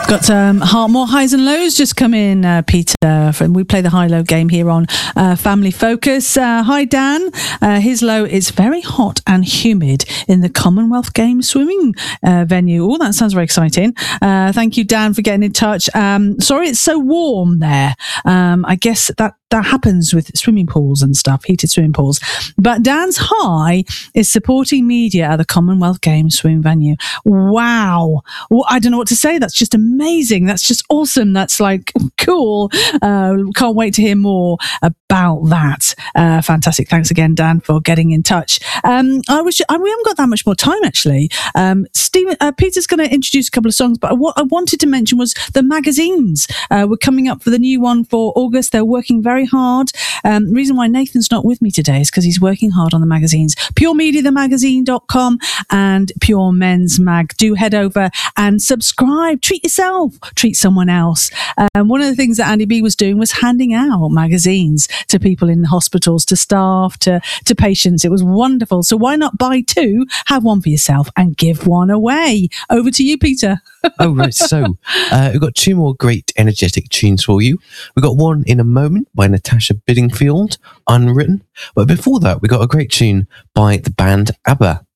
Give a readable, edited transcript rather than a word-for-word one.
Got more highs and lows just come in, Peter. We play the high-low game here on Family Focus. Hi, Dan. His low is very hot and humid in the Commonwealth Games swimming venue. Oh, that sounds very exciting. Thank you, Dan, for getting in touch. Sorry it's so warm there. I guess that happens with swimming pools and stuff, heated swimming pools. But Dan's high is supporting media at the Commonwealth Games swimming venue. Wow. Well, I don't know what to say. That's just amazing. That's just awesome. That's like cool. Can't wait to hear more about that. Fantastic. Thanks again, Dan, for getting in touch. We haven't got that much more time, actually. Peter's going to introduce a couple of songs, but what I wanted to mention was the magazines. We're coming up for the new one for August. They're working very hard. The reason why Nathan's not with me today is because he's working hard on the magazines. PureMediaTheMagazine.com and Pure Men's Mag. Do head over and subscribe. Treat yourself. Treat someone else. One of the things that Andy B was doing was handing out magazines to people in hospitals, to staff, to patients. It was wonderful. So why not buy two, have one for yourself and give one away? Over to you, Peter. Oh, right. So we've got two more great energetic tunes for you. We've got one in a moment by Natasha Bedingfield, Unwritten. But before that, we got a great tune by the band ABBA.